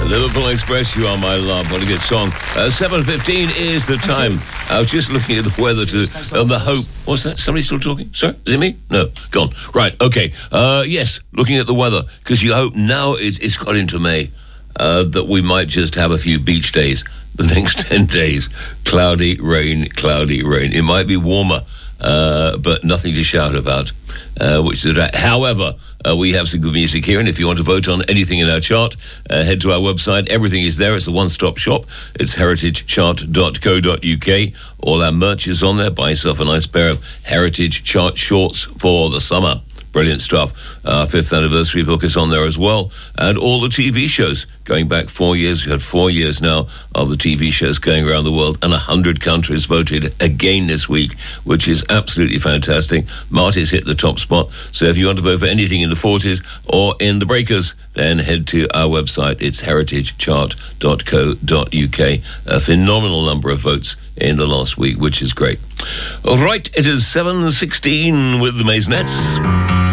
Liverpool Express, You Are My Love. What a good song. 7:15 is the time. I was just looking at the weather the hope. What's that? Somebody still talking? Sorry? Is it me? No. Gone. Right. Okay. Yes. Looking at the weather, because you hope now it's got into May, that we might just have a few beach days. The next 10 days, cloudy rain. It might be warmer, but nothing to shout about, which is that. However, we have some good music here, and if you want to vote on anything in our chart, head to our website. Everything is there. It's a one-stop shop. It's heritagechart.co.uk. All our merch is on there. Buy yourself a nice pair of Heritage Chart shorts for the summer. Brilliant stuff. 5th anniversary book is on there as well. And all the TV shows, going back 4 years. We've had 4 years now of the TV shows going around the world, and 100 countries voted again this week, which is absolutely fantastic. Marty's hit the top spot. So if you want to vote for anything in the 40s or in the breakers, then head to our website. It's heritagechart.co.uk. A phenomenal number of votes in the last week, which is great. All right, it is 7:16 with the Maisonettes.